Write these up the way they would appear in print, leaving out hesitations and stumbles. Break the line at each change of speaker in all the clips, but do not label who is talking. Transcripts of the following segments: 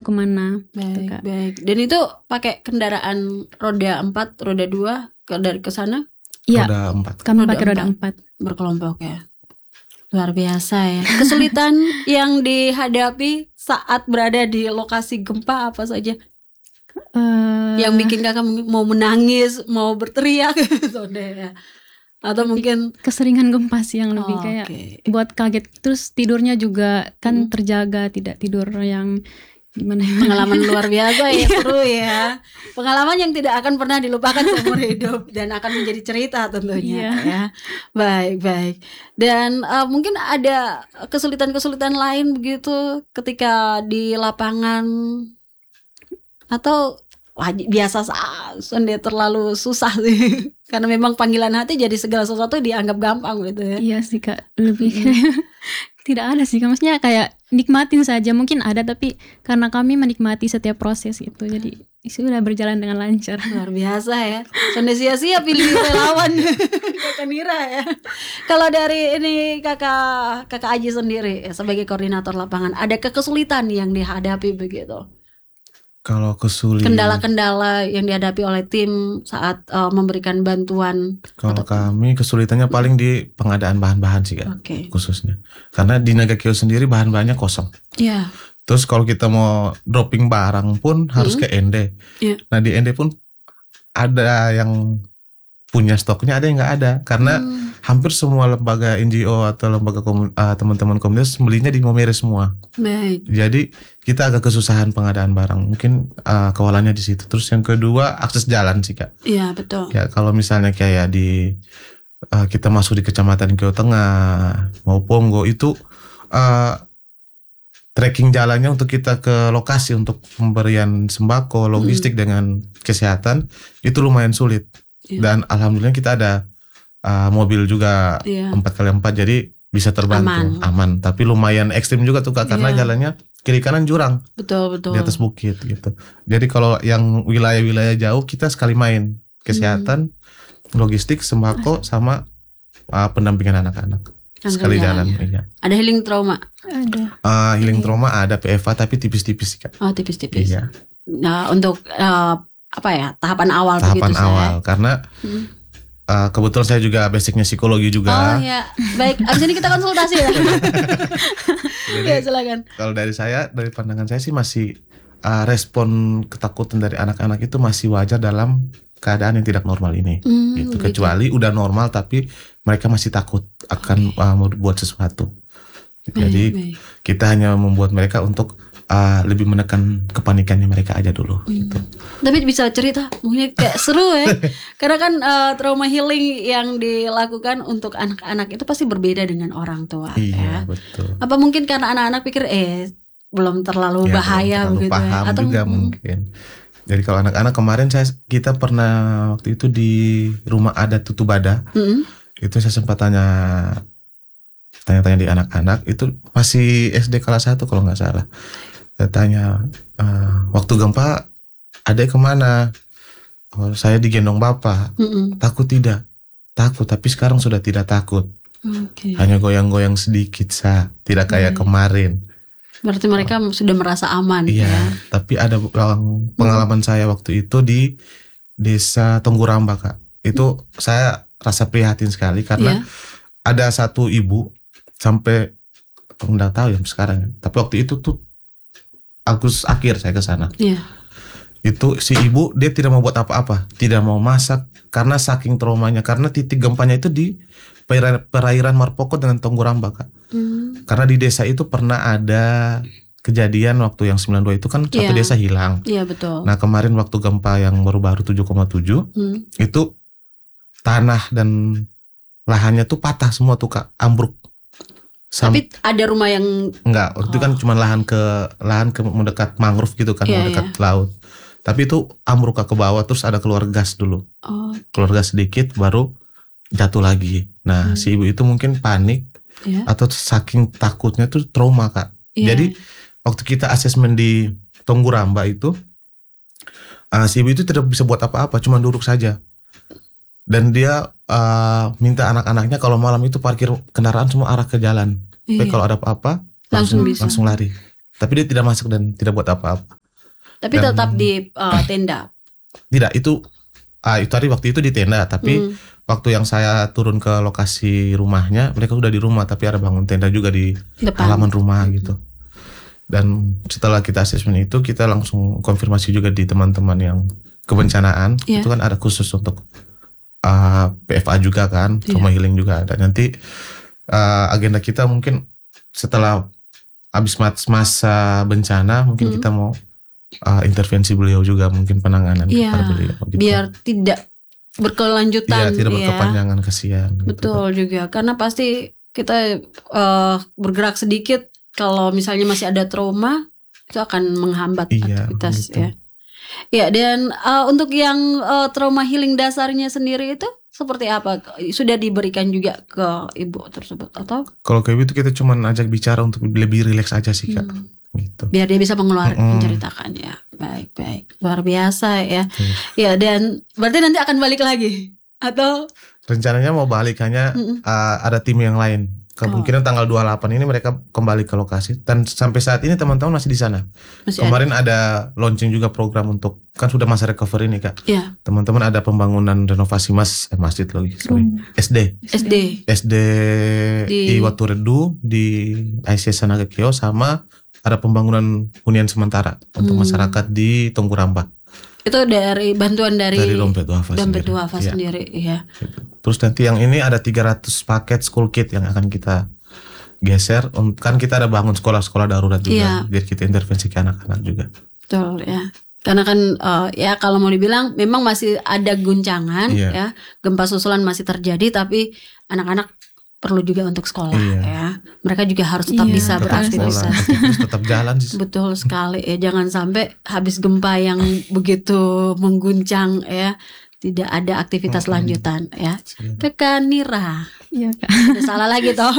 kemana. Gitu,
Baik,
Kak.
baik. Dan itu pakai kendaraan roda 4, roda 2 dari ke sana?
Iya,
Roda 4.
kami
Roda
pakai roda 4.
berkelompok ya. Luar biasa ya. Kesulitan yang dihadapi saat berada di lokasi gempa apa saja? Yang bikin kakak mau menangis, mau berteriak gitu deh ya. Atau mungkin
keseringan gempa sih yang lebih kayak
oke.
buat kaget. Terus tidurnya juga kan terjaga, tidak tidur yang gimana.
Pengalaman luar biasa ya, seru ya. Pengalaman yang tidak akan pernah dilupakan seumur hidup dan akan menjadi cerita tentunya ya. Baik, baik. Dan mungkin ada kesulitan-kesulitan lain begitu ketika di lapangan atau biasa saja terlalu susah sih. Karena memang panggilan hati jadi segala sesuatu dianggap gampang gitu ya.
Iya sih Kak, lebih tidak ada sih Kak. Maksudnya kayak nikmatin saja, mungkin ada tapi karena kami menikmati setiap proses gitu, jadi sudah berjalan dengan lancar.
Luar biasa ya. Sudah sia-sia pilih relawan Kakak Nira ya. Kalau dari ini kakak Aji sendiri sebagai koordinator lapangan, ada kesulitan yang dihadapi begitu?
Kalau kesulitan,
Kendala-kendala yang dihadapi oleh tim saat memberikan bantuan?
kalau kami kesulitannya paling di pengadaan bahan-bahan sih Kak,
Oke.
khususnya. Karena di Nagakeo sendiri bahan-bahannya kosong.
Iya.
Terus kalau kita mau dropping barang pun harus ke Ende.
Iya.
Nah di Ende pun ada yang punya stoknya, ada yang nggak ada. Karena hampir semua lembaga NGO atau lembaga teman-teman komunitas belinya di Momere semua.
Baik.
Jadi kita agak kesusahan pengadaan barang. Mungkin kewalannya di situ. Terus yang kedua akses jalan sih Kak.
Iya betul.
Ya kalau misalnya kayak di kita masuk di Kecamatan Keo Tengah mau Ponggo itu tracking jalannya untuk kita ke lokasi untuk pemberian sembako, logistik dengan kesehatan itu lumayan sulit. Dan alhamdulillah kita ada mobil juga 4x4 jadi bisa terbantu, aman. Tapi lumayan ekstrim juga tuh Kak, karena jalannya kiri kanan jurang,
betul
di atas bukit gitu. Jadi kalau yang wilayah-wilayah jauh kita sekali main kesehatan, logistik, sembako sama pendampingan anak-anak sekali jalan. Iya.
Ada healing trauma?
Ada.
Healing trauma ada PFA tapi tipis-tipis Kak.
Oh tipis-tipis.
Iya.
Nah untuk apa ya, tahapan awal
Tahapan
begitu
awal
saya.
karena kebetulan saya juga basicnya psikologi juga.
Oh ya, baik. Abis ini kita konsultasi ya.
Jadi,
ya silakan.
Kalau dari pandangan saya sih masih respon ketakutan dari anak-anak itu masih wajar dalam keadaan yang tidak normal ini. Gitu. Kecuali udah normal tapi mereka masih takut akan membuat sesuatu. Jadi kita hanya membuat mereka untuk lebih menekan kepanikannya mereka aja dulu gitu.
Tapi bisa cerita mungkin kayak seru ya. Karena kan trauma healing yang dilakukan untuk anak-anak itu pasti berbeda dengan orang tua.
Iya,
ya.
betul.
Apa mungkin karena anak-anak pikir belum terlalu bahaya
belum terlalu
begitu
paham
ya? Atau
juga mungkin. Jadi kalau anak-anak kemarin kita pernah waktu itu di rumah adat Tutubada. Itu saya sempat tanya-tanya di anak-anak itu masih SD kelas 1 kalau nggak salah. Saya tanya, waktu gempa adek kemana? Oh, saya digendong bapak. Takut tidak? Takut, tapi sekarang sudah tidak takut. Hanya goyang-goyang sedikit tidak kayak kemarin.
Berarti mereka sudah merasa aman.
Iya,
ya?
tapi ada pengalaman saya waktu itu di desa Tongguramba Kak. Itu saya rasa prihatin sekali karena ada satu ibu sampai nggak tahu ya sekarang. Tapi waktu itu tuh Agustus akhir saya ke sana. Itu si ibu dia tidak mau buat apa-apa, tidak mau masak karena saking traumanya, karena titik gempanya itu di perairan Marpoko dengan Tongguramba Kak. Karena di desa itu pernah ada kejadian waktu yang 92 itu kan satu desa hilang.
Iya betul.
Nah kemarin waktu gempa yang baru-baru 7,7 itu tanah dan lahannya tuh patah semua tuh Kak, ambruk.
Tapi ada rumah yang
enggak, waktu itu kan cuma lahan ke mendekat mangrove gitu kan, mendekat laut. Tapi itu ambruk ke bawah, terus ada keluar gas dulu. Keluar gas sedikit baru jatuh lagi. Nah, si ibu itu mungkin panik atau saking takutnya tuh trauma Kak. Jadi waktu kita asesmen di Tongguramba itu si ibu itu tidak bisa buat apa-apa, cuma duduk saja. Dan dia minta anak-anaknya kalau malam itu parkir kendaraan semua arah ke jalan. Tapi kalau ada apa-apa langsung lari. Tapi dia tidak masuk dan tidak buat apa-apa.
Tapi tetap di tenda.
Tidak, itu tadi waktu itu di tenda, tapi waktu yang saya turun ke lokasi rumahnya, mereka sudah di rumah, tapi ada bangun tenda juga di
Depan.
halaman rumah gitu. Dan setelah kita asesmen itu, kita langsung konfirmasi juga di teman-teman yang kebencanaan. Itu kan ada khusus untuk PFA juga kan, trauma healing juga ada. Nanti agenda kita mungkin setelah habis masa bencana, mungkin kita mau intervensi beliau juga, mungkin penanganan kepada beliau gitu.
Biar tidak berkelanjutan,
tidak berkepanjangan, kasihan.
Betul gitu. Juga, karena pasti kita bergerak sedikit, kalau misalnya masih ada trauma itu akan menghambat aktivitas gitu. Ya, dan untuk yang trauma healing dasarnya sendiri itu seperti apa? Sudah diberikan juga ke ibu tersebut atau?
Kalau ke ibu itu kita cuma ajak bicara untuk lebih rileks aja sih Kak. Gitu.
Biar dia bisa menceritakan ya. Baik, luar biasa ya. Ya, dan berarti nanti akan balik lagi atau? Rencananya
mau balik, hanya ada tim yang lain. Kemungkinan tanggal 28 ini mereka kembali ke lokasi, dan sampai saat ini teman-teman masih di sana. Kemarin ada launching juga program untuk, kan sudah masa recovery nih Kak. Teman-teman ada pembangunan renovasi masjid lagi, SD di Waturedu, di ICS Nagekeo, sama ada pembangunan hunian sementara untuk masyarakat di Tongkuramba. Itu dari bantuan dari Dompet Duafa sendiri ya. Terus nanti yang ini ada 300 paket school kit yang akan kita geser. Kan kita ada bangun sekolah-sekolah darurat juga, biar kita intervensi ke anak-anak juga. Betul ya. Karena kan ya kalau mau dibilang memang masih ada guncangan ya, gempa susulan masih terjadi, tapi anak-anak perlu juga untuk sekolah ya. Mereka juga harus tetap bisa beraktivitas. Tetap jalan sih. Betul sekali ya. Jangan sampai habis gempa yang begitu mengguncang ya, tidak ada aktivitas lanjutan ya. Kakak Nira. Iya Kak. Salah lagi toh.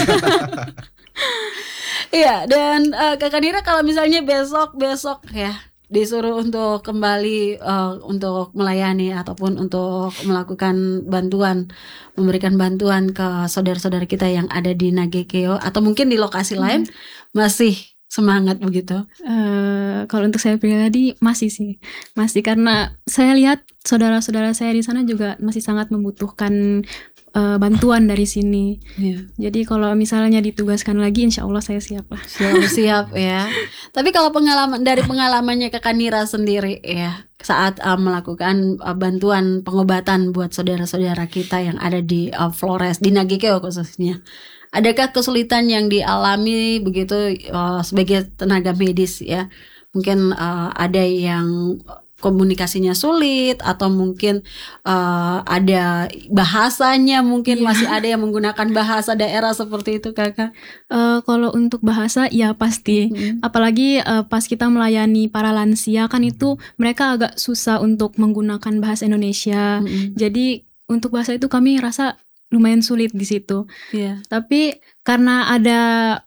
Iya, dan Kakak Nira kalau misalnya besok ya disuruh untuk kembali untuk melayani ataupun untuk melakukan bantuan, memberikan bantuan ke saudara-saudara kita yang ada di Nagekeo atau mungkin di lokasi lain, masih semangat begitu?
Kalau untuk saya pribadi masih karena saya lihat saudara-saudara saya di sana juga masih sangat membutuhkan bantuan dari sini. Jadi kalau misalnya ditugaskan lagi, insya Allah saya siap lah.
Siap ya. Tapi kalau dari pengalamannya Kakak Nira sendiri ya, saat melakukan bantuan pengobatan buat saudara-saudara kita yang ada di Flores, di Nagekeo khususnya, adakah kesulitan yang dialami begitu sebagai tenaga medis ya? Mungkin ada yang komunikasinya sulit, atau mungkin ada bahasanya, mungkin masih ada yang menggunakan bahasa daerah seperti itu Kakak?
Kalau untuk bahasa ya pasti, apalagi pas kita melayani para lansia kan itu mereka agak susah untuk menggunakan bahasa Indonesia. Jadi untuk bahasa itu kami rasa lumayan sulit di situ. Tapi karena ada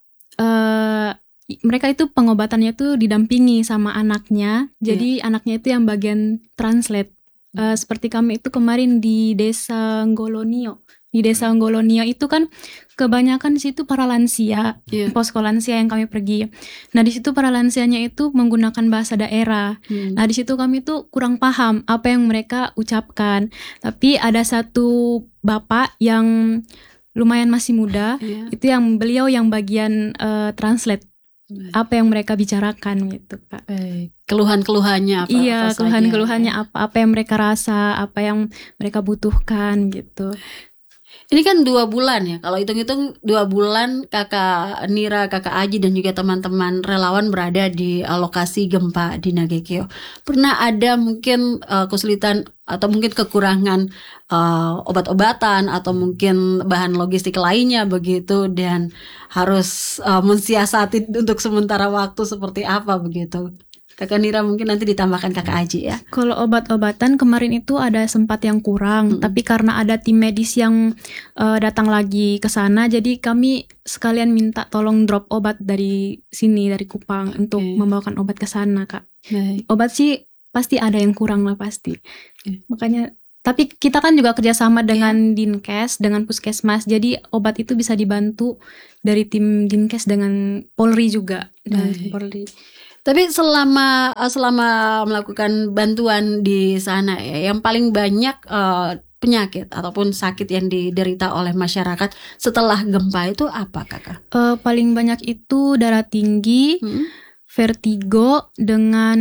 mereka itu pengobatannya tuh didampingi sama anaknya, jadi anaknya itu yang bagian translate. Seperti kami itu kemarin di desa Ngolonio. Di desa Ngolonio itu kan kebanyakan di situ para lansia, posko lansia yang kami pergi. Nah di situ para lansianya itu menggunakan bahasa daerah. Nah di situ kami tuh kurang paham apa yang mereka ucapkan. Tapi ada satu bapak yang lumayan masih muda, itu yang beliau yang bagian translate apa yang mereka bicarakan gitu Kak.
Keluhan-keluhannya apa?
Iya, keluhan-keluhannya apa yang mereka rasa, apa yang mereka butuhkan gitu.
Ini kan 2 bulan ya, kalau hitung-hitung 2 bulan Kakak Nira, Kakak Aji dan juga teman-teman relawan berada di lokasi gempa di Nagekeo. Pernah ada mungkin kesulitan atau mungkin kekurangan obat-obatan atau mungkin bahan logistik lainnya begitu, dan harus mensiasati untuk sementara waktu seperti apa begitu? Kakak Nira mungkin nanti ditambahkan Kakak Aji ya.
Kalau obat-obatan kemarin itu ada sempat yang kurang, tapi karena ada tim medis yang datang lagi ke sana, jadi kami sekalian minta tolong drop obat dari sini, dari Kupang, untuk membawakan obat ke sana Kak. Obat sih pasti ada yang kurang lah pasti. Makanya, tapi kita kan juga kerjasama dengan Dinkes, dengan Puskesmas, jadi obat itu bisa dibantu dari tim Dinkes dengan Polri juga, dengan Polri.
Tapi selama melakukan bantuan di sana ya, yang paling banyak penyakit ataupun sakit yang diderita oleh masyarakat setelah gempa itu apa, Kakak?
Paling banyak itu darah tinggi, vertigo dengan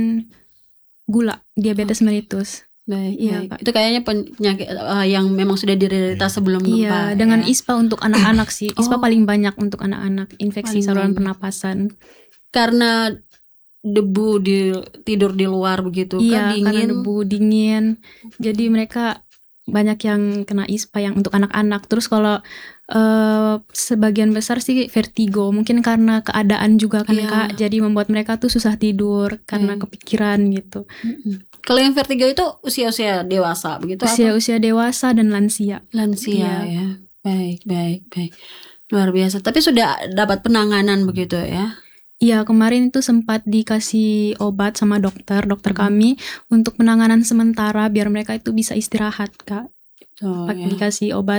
gula, diabetes mellitus.
Baik,
Iya,
baik.
Kak.
Itu kayaknya penyakit yang memang sudah diderita sebelum gempa.
Iya, dengan
ya.
ISPA untuk anak-anak sih. ISPA
Oh.
paling banyak untuk anak-anak, infeksi
Paling
saluran
banyak.
pernapasan.
Karena debu tidur di luar begitu
Iya,
kan,
karena
dingin.
debu dingin. Jadi mereka banyak yang kena ISPA yang untuk anak-anak. Terus kalau sebagian besar sih vertigo, mungkin karena keadaan juga kan
Iya.
Kak. Jadi membuat mereka tuh susah tidur karena
Iya.
kepikiran gitu.
Kalau yang vertigo itu usia-usia dewasa begitu atau
Usia-usia dewasa dan lansia.
lansia
Iya.
ya. Baik. Luar biasa. Tapi sudah dapat penanganan begitu ya.
Iya, kemarin itu sempat dikasih obat sama dokter kami untuk penanganan sementara biar mereka itu bisa istirahat, Kak.
Oh, ya.
Dikasih obat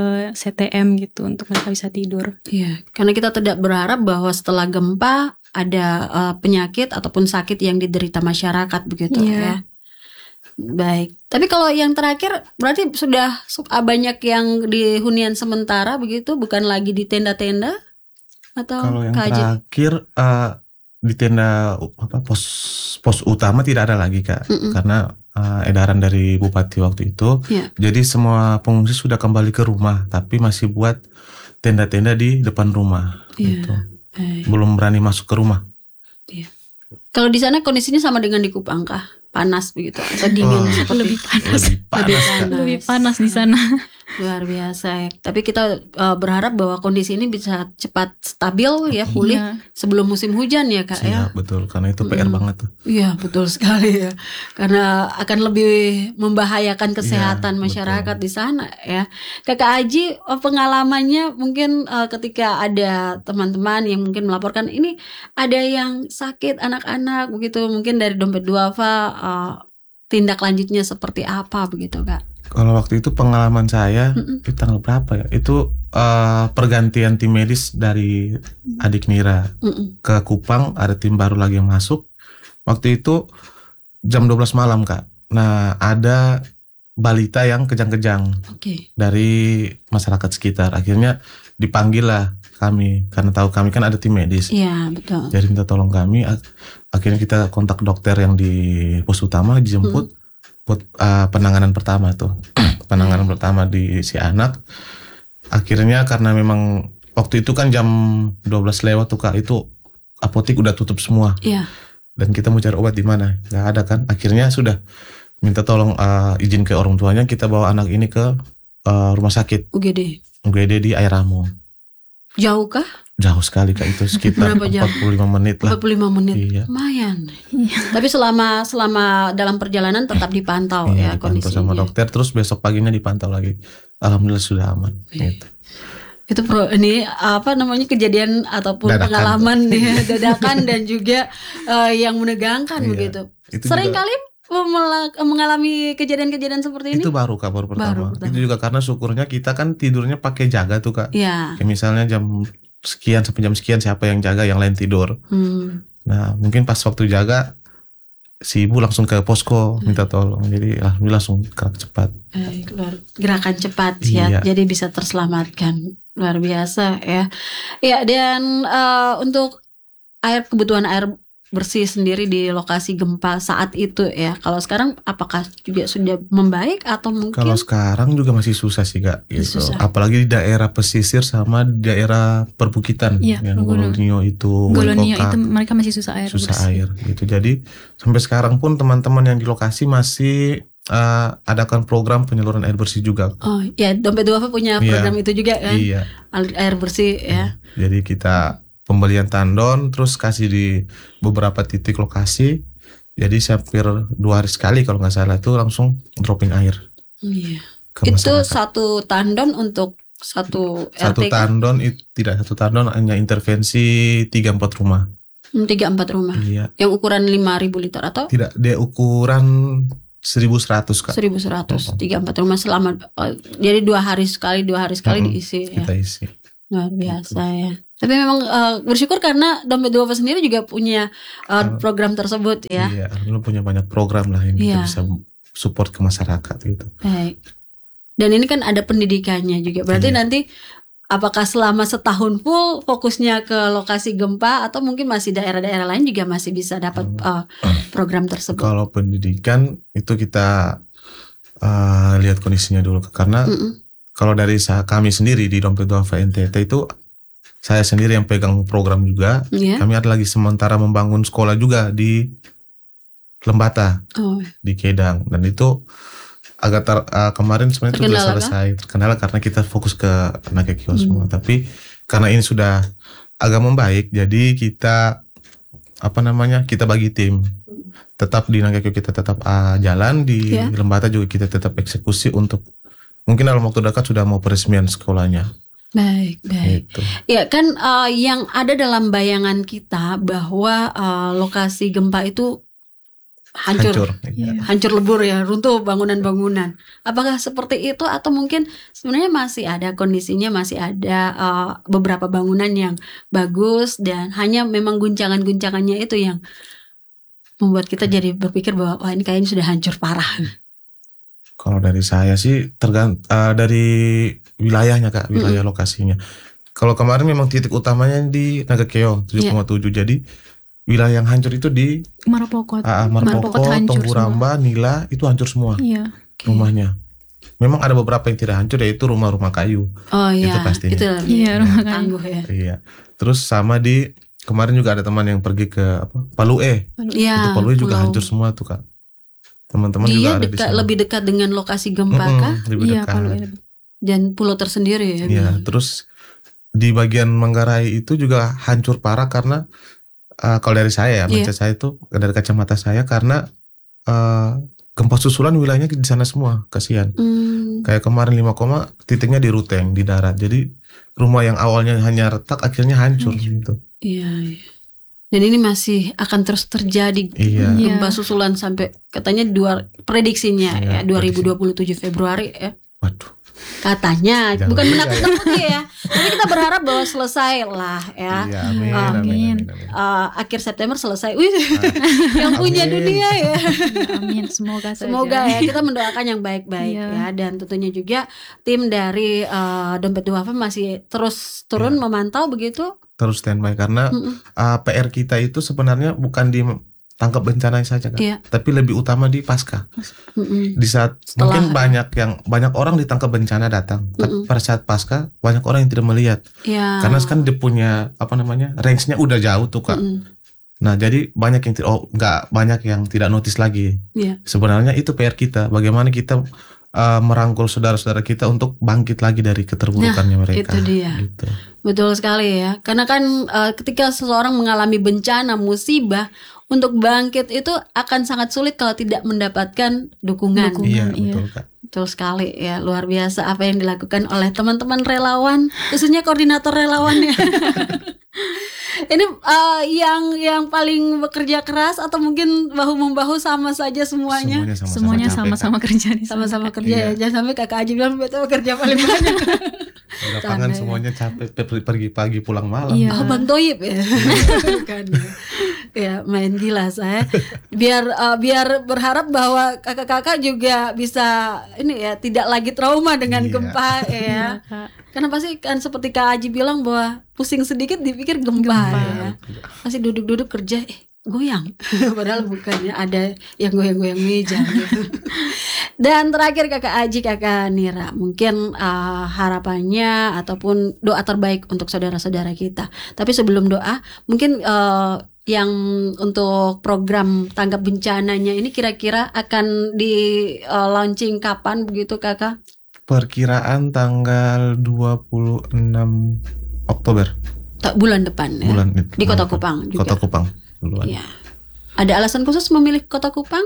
CTM gitu untuk mereka bisa tidur.
Iya, karena kita tidak berharap bahwa setelah gempa ada penyakit ataupun sakit yang diderita masyarakat begitu
Iya.
ya. Baik. Tapi kalau yang terakhir berarti sudah banyak yang di hunian sementara begitu, bukan lagi di tenda-tenda atau
Kalau yang
KJ?
terakhir di tenda pos utama tidak ada lagi, Kak. Karena edaran dari bupati waktu itu.
Iya.
Jadi semua pengungsi sudah kembali ke rumah, tapi masih buat tenda-tenda di depan rumah.
Iya.
Gitu.
Baik.
Belum berani masuk ke rumah.
Kalau di sana kondisinya sama dengan di Kupang kah? Panas begitu atau dingin
Oh.
seperti
Lebih panas.
Lebih panas, Kak.
Lebih panas di sana.
luar biasa ya. Tapi kita berharap bahwa kondisi ini bisa cepat stabil ya, pulih
Iya.
sebelum musim hujan ya Kak ya.
Iya, betul. Karena itu PR banget tuh.
Iya betul sekali ya. Karena akan lebih membahayakan kesehatan
Iya,
masyarakat di sana ya. Kakak Aji, pengalamannya mungkin ketika ada teman-teman yang mungkin melaporkan ini ada yang sakit anak-anak begitu, mungkin dari Dompet Duafa tindak lanjutnya seperti apa begitu Kak?
Kalau waktu itu pengalaman saya di tanggal berapa ya? Itu pergantian tim medis dari Adik Nira ke Kupang, ada tim baru lagi yang masuk. Waktu itu jam 12 malam, Kak. Nah, ada balita yang kejang-kejang
Oke.
dari masyarakat sekitar. Akhirnya dipanggil lah kami, karena tahu kami kan ada tim medis.
Iya betul.
Jadi minta tolong kami. Akhirnya kita kontak dokter yang di pos utama, dijemput buat penanganan pertama tuh. Penanganan pertama di si anak. Akhirnya karena memang waktu itu kan jam 12 lewat tuh Kak, itu apotek udah tutup semua.
Iya.
Dan kita mau cari obat di mana? Nggak ada kan. Akhirnya sudah minta tolong izin ke orang tuanya, kita bawa anak ini ke rumah sakit UGD di Airamu.
Jauh kah?
Jauh sekali Kak, itu sekitar
Berapa jam?
45 menit lah.
45 menit.
Iya.
Lumayan. Tapi selama dalam perjalanan tetap dipantau ya
Dipantau
kondisinya.
sama dokter, terus besok paginya dipantau lagi. Alhamdulillah sudah aman. Gitu.
Itu ini apa namanya kejadian ataupun
Dadakan.
pengalaman ya, dadakan dan juga yang menegangkan
Iya.
begitu.
Itu
Sering
juga-
kali mengalami kejadian-kejadian seperti ini?
Itu baru kabar pertama.
pertama.
Itu juga karena syukurnya kita kan tidurnya pakai jaga tuh Kak.
Ya.
Kayak misalnya jam sekian sampai jam sekian siapa yang jaga, yang lain tidur. Nah mungkin pas waktu jaga si ibu langsung ke posko minta tolong. Jadi alhamdulillah langsung gerak cepat.
Gerakan cepat ya,
Iya.
jadi bisa terselamatkan. Luar biasa ya. Ya dan untuk kebutuhan air bersih sendiri di lokasi gempa saat itu ya. Kalau sekarang apakah juga sudah membaik atau mungkin?
Kalau sekarang juga masih susah sih Kak. Gitu.
Susah.
Apalagi di daerah pesisir sama daerah perbukitan.
Iya,
yang
pegunungan.
Golonio itu,
Golonio
Waikoka,
itu mereka masih susah air
susah
bersih.
air gitu. Jadi sampai sekarang pun teman-teman yang di lokasi masih adakan program penyaluran air bersih juga.
Oh ya, Dompet Duafa punya program itu juga kan?
Iya.
Air bersih ya.
Jadi kita pembelian tandon terus kasih di beberapa titik lokasi. Jadi hampir 2 hari sekali kalau nggak salah itu langsung dropping air
Iya.
ke
Itu
masyarakat.
satu tandon untuk satu
Satu
RT kan?
tandon itu tidak satu tandon, hanya intervensi 3-4 rumah.
3-4 rumah.
Iya.
Yang ukuran 5.000 liter atau
Tidak, dia ukuran 1.100 Kak.
1.100. 3-4 rumah selama jadi 2 hari sekali
Mm-mm.
diisi ya.
Kita isi.
Luar biasa ya. Tapi memang bersyukur karena Dompet Duafa sendiri juga punya program tersebut ya.
Iya, lu punya banyak program lah yang kita bisa support ke masyarakat gitu.
Baik. Dan ini kan ada pendidikannya juga. Berarti nanti apakah selama setahun full fokusnya ke lokasi gempa atau mungkin masih daerah-daerah lain juga masih bisa dapat program tersebut?
Kalau pendidikan itu kita lihat kondisinya dulu karena kalau dari kami sendiri di Dompet Duafa NTT itu saya sendiri yang pegang program juga. Kami ada lagi sementara membangun sekolah juga di Lembata, di Kedang, dan itu agak kemarin sebenarnya itu sudah selesai terkendala karena kita fokus ke Nagekeo semua. Tapi karena ini sudah agak membaik, jadi kita kita bagi tim. Tetap di Nagekeo kita tetap jalan, di Lembata juga kita tetap eksekusi untuk mungkin dalam waktu dekat sudah mau peresmian sekolahnya.
Baik.
Gitu.
Ya kan yang ada dalam bayangan kita bahwa lokasi gempa itu hancur lebur ya, runtuh bangunan-bangunan. Apakah seperti itu atau mungkin sebenarnya masih ada kondisinya, masih ada beberapa bangunan yang bagus dan hanya memang guncangan-guncangannya itu yang membuat kita jadi berpikir bahwa wah ini kayaknya sudah hancur parah.
Kalau dari saya sih dari wilayahnya Kak, wilayah lokasinya. Kalau kemarin memang titik utamanya di Nagekeo 7,7. Jadi wilayah yang hancur itu di
Marapokot,
Tonguramba, Nila itu hancur semua rumahnya. Memang ada beberapa yang tidak hancur, yaitu rumah-rumah kayu. Itu pastinya.
Itu rumah tangguh ya.
Iya. Terus sama di kemarin juga ada teman yang pergi ke Palue. Itu Palue juga hancur semua tuh Kak. Teman-teman juga ada di sana.
Lebih dekat dengan lokasi gempa kah?
Lebih dekat.
Dan pulau tersendiri ya.
Iya. Terus di bagian Manggarai itu juga hancur parah karena kalau dari saya baca saya itu dari kacamata saya karena gempa susulan wilayahnya di sana semua, kasihan. Kayak kemarin 5, titiknya di Ruteng di darat. Jadi rumah yang awalnya hanya retak akhirnya hancur gitu.
Iya. Dan ini masih akan terus terjadi gempa susulan sampai katanya prediksinya 2027 Februari ya.
Waduh.
Katanya bukan menakut-nakuti ya, tapi kita berharap bahwa selesai lah ya.
Iya, amin.
Akhir September selesai. Yang punya dunia ya.
Amin,
semoga ya, kita mendoakan yang baik-baik ya. Dan tentunya juga tim dari Dompet Duafa masih terus turun memantau begitu.
Terus standby karena PR kita itu sebenarnya bukan di tangkap bencana saja kan, tapi lebih utama di pasca. Di saat mungkin banyak orang ditangkap bencana datang, tapi pada saat pasca banyak orang yang tidak melihat, karena kan dia punya range-nya udah jauh tuh Kak. Nah jadi banyak yang banyak yang tidak notice lagi. Sebenarnya itu PR kita, bagaimana kita merangkul saudara-saudara kita untuk bangkit lagi dari keterburukannya mereka.
Itu dia.
Gitu.
Betul sekali ya. Karena kan ketika seseorang mengalami bencana, musibah, untuk bangkit itu akan sangat sulit kalau tidak mendapatkan dukungan.
Iya, betul Kak.
Betul sekali ya, luar biasa apa yang dilakukan oleh teman-teman relawan, khususnya koordinator relawan ya. Ini yang paling bekerja keras atau mungkin bahu-membahu sama saja semuanya?
Semuanya sama-sama kerja.
Sama-sama kerja ya. Jangan sampai Kakak Aji bilang betul kerja paling banyak.
Di lapangan semuanya capek, pergi pagi pulang malam.
Oh Bang Toyib ya. Bukan ya, main gila saya. Biar berharap bahwa kakak-kakak juga bisa ini ya, tidak lagi trauma dengan gempa ya. Karena pasti kan seperti Kak Aji bilang bahwa pusing sedikit dipikir gempa. Ya. Masih duduk-duduk kerja goyang. Padahal bukannya ada yang goyang-goyang meja gitu. Dan terakhir Kakak Aji, Kakak Nira, mungkin harapannya ataupun doa terbaik untuk saudara-saudara kita. Tapi sebelum doa, mungkin yang untuk program tanggap bencananya ini kira-kira akan di launching kapan begitu Kakak?
Perkiraan tanggal 26 Oktober.
Bulan depan ya? Di Kota Kupang juga?
Kota Kupang duluan.
Ya. Ada alasan khusus memilih Kota Kupang?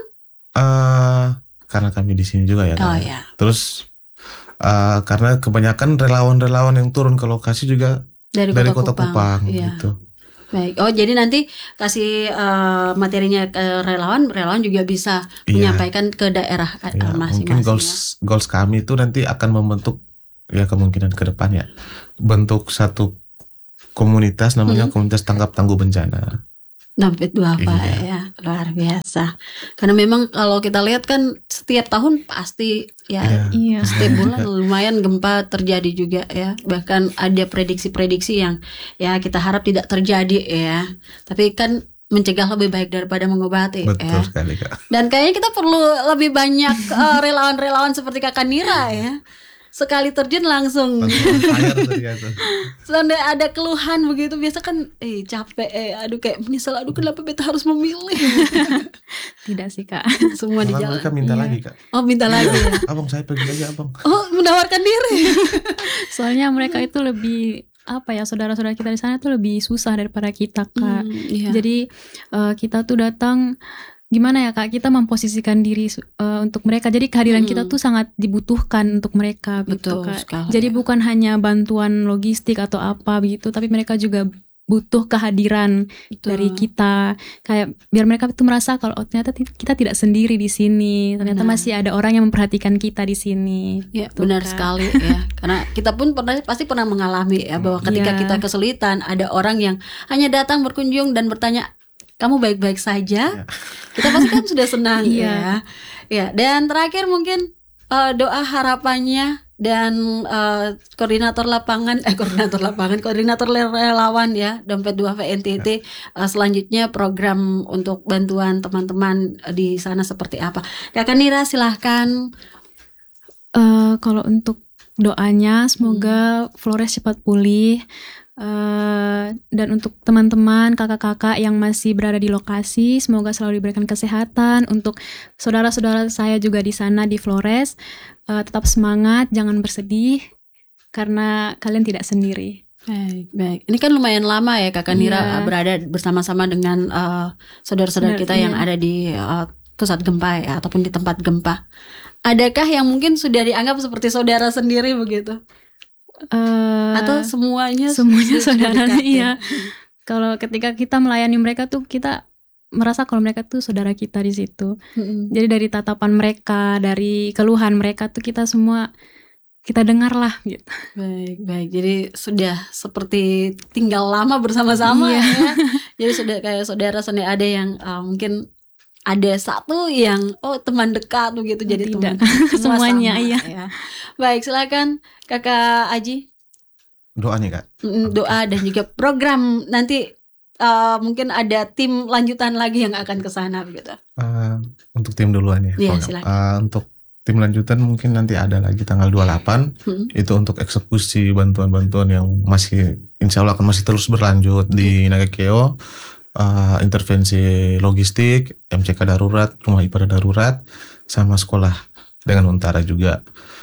Karena kami di sini juga ya.
Ya.
Terus karena kebanyakan relawan-relawan yang turun ke lokasi juga dari Kota Kupang gitu.
Baik. Oh, jadi nanti kasih materinya ke relawan juga bisa menyampaikan ke daerah masing-masing.
Mungkin goals kami itu nanti akan membentuk ya kemungkinan ke depan ya, bentuk satu komunitas namanya komunitas tanggap tangguh bencana.
Dompet Duafa ya, luar biasa. Karena memang kalau kita lihat kan setiap tahun pasti ya, setiap bulan lumayan gempa terjadi juga ya. Bahkan ada prediksi-prediksi yang ya kita harap tidak terjadi ya. Tapi kan mencegah lebih baik daripada mengobati.
Betul sekali, Kak.
Dan kayaknya kita perlu lebih banyak relawan-relawan seperti Kakak Nira ya. Sekali terjun langsung sampai ada keluhan begitu, biasa kan capek, aduh kayak menyesal, aduh kenapa beta harus memilih.
Tidak sih Kak,
semua di jalan.
Mereka minta lagi Kak.
Oh minta lagi ya.
Abang saya pergi aja abang.
Oh menawarkan diri.
Soalnya mereka itu lebih apa ya, saudara-saudara kita di sana tuh lebih susah daripada kita Kak. Jadi kita tuh datang, gimana ya Kak, kita memposisikan diri untuk mereka. Jadi kehadiran kita tuh sangat dibutuhkan untuk mereka.
Betul
gitu, Kak.
sekali.
Jadi bukan hanya bantuan logistik atau apa begitu, tapi mereka juga butuh kehadiran dari kita. Kayak biar mereka tuh merasa kalau ternyata kita tidak sendiri di sini. Ternyata masih ada orang yang memperhatikan kita di sini.
Ya,
gitu,
benar
Kak.
sekali ya. Karena kita pun pasti pernah mengalami ya, bahwa ketika kita kesulitan ada orang yang hanya datang berkunjung dan bertanya, kamu baik-baik saja, kita pasti kan sudah senang ya. Ya, dan terakhir mungkin doa harapannya dan koordinator relawan ya Dompet Duafa NTT, selanjutnya program untuk bantuan teman-teman di sana seperti apa? Kakak Nira silahkan.
Kalau untuk doanya semoga Flores cepat pulih. Dan untuk teman-teman kakak-kakak yang masih berada di lokasi, semoga selalu diberikan kesehatan. Untuk saudara-saudara saya juga di sana di Flores, tetap semangat, jangan bersedih karena kalian tidak sendiri.
Baik. Ini kan lumayan lama ya Kakak Nira berada bersama-sama dengan saudara-saudara kita yang ada di pusat gempa ya, ataupun di tempat gempa. Adakah yang mungkin sudah dianggap seperti saudara sendiri begitu? Atau semuanya
saudara, iya. Kalau ketika kita melayani mereka tuh kita merasa kalau mereka tuh saudara kita di situ. Jadi dari tatapan mereka, dari keluhan mereka tuh kita semua kita dengar lah gitu.
Baik. Jadi sudah seperti tinggal lama bersama-sama ya. Jadi sudah kayak saudara sendiri. Ada yang mungkin ada satu yang teman dekat begitu, jadi teman
semuanya
sama, ya. Baik, silakan Kakak Aji.
Doa nih Kak.
Doa dan juga program nanti mungkin ada tim lanjutan lagi yang akan ke sana begitu.
Untuk tim duluan ya.
Iya, silakan.
Untuk tim lanjutan mungkin nanti ada lagi tanggal 28. Itu untuk eksekusi bantuan-bantuan yang masih insya Allah akan masih terus berlanjut di Nagakeo. Intervensi logistik, MCK darurat, rumah ibadah darurat, sama sekolah dengan Untara juga.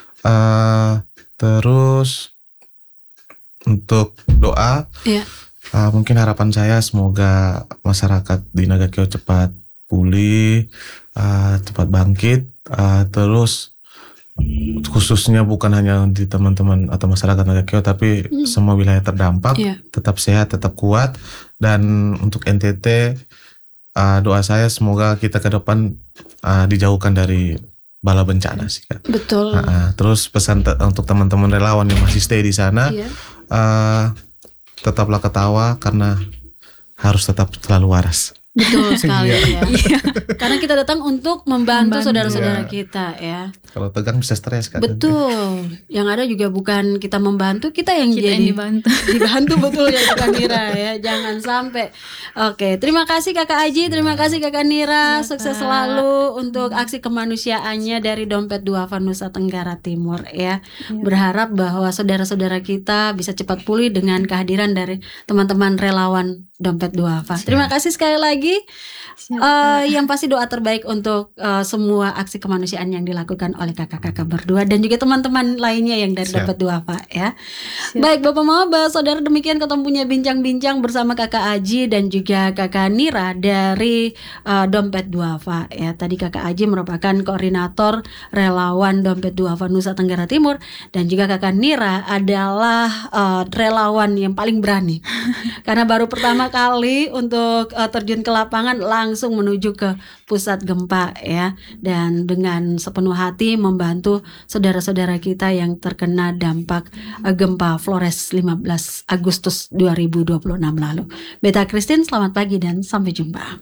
Terus untuk doa, mungkin harapan saya semoga masyarakat di Nagakeo cepat pulih, cepat bangkit, terus khususnya bukan hanya di teman-teman atau masyarakat Nagakeo, tapi semua wilayah terdampak tetap sehat, tetap kuat. Dan untuk NTT, doa saya semoga kita ke depan dijauhkan dari bala bencana sih Kak.
Betul.
Terus pesan untuk teman-teman relawan yang masih stay di sana, tetaplah ketawa karena harus tetap selalu waras.
Betul sekali ya. Karena kita datang untuk membantu saudara-saudara kita ya.
Kalau tegang bisa stres kan.
Betul. Yang ada juga bukan kita membantu, kita yang jadi
dibantu.
Dibantu betul ya Kakak Nira ya. Jangan sampai. Oke, terima kasih Kakak Aji, terima kasih Kakak Nira. Sukses selalu untuk aksi kemanusiaannya dari Dompet Duafa Nusa Tenggara Timur ya. Berharap bahwa saudara-saudara kita bisa cepat pulih dengan kehadiran dari teman-teman relawan Dompet Duafa. Terima kasih sekali lagi. Yang pasti doa terbaik untuk semua aksi kemanusiaan yang dilakukan oleh kakak-kakak berdua dan juga teman-teman lainnya yang dari Dompet Duafa ya. Baik Bapak Maba, saudara, demikian ketemunya bincang-bincang bersama Kakak Aji dan juga Kakak Nira dari Dompet Duafa ya. Tadi Kakak Aji merupakan koordinator relawan Dompet Duafa Nusa Tenggara Timur dan juga Kakak Nira adalah relawan yang paling berani karena baru pertama kali untuk terjun ke lapangan, langsung menuju ke pusat gempa ya, dan dengan sepenuh hati membantu saudara-saudara kita yang terkena dampak gempa Flores 15 Agustus 2026 lalu. Beta Christine, selamat pagi dan sampai jumpa.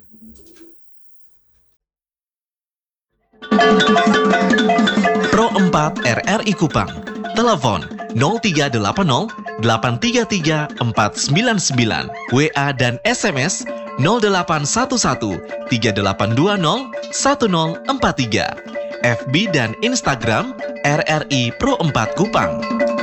Pro 4 RRI Kupang. Telepon 0380 833 499. WA dan SMS 0811 3820 1043. FB dan Instagram RRI Pro 4 Kupang.